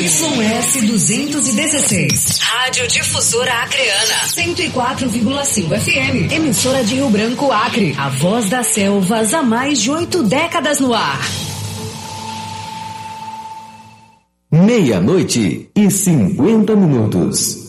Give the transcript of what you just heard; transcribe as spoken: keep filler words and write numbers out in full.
Y S duzentos e dezesseis. Rádio Difusora Acreana. cento e quatro vírgula cinco F M. Emissora de Rio Branco, Acre. A voz das selvas há mais de oito décadas no ar. Meia-noite e cinquenta minutos.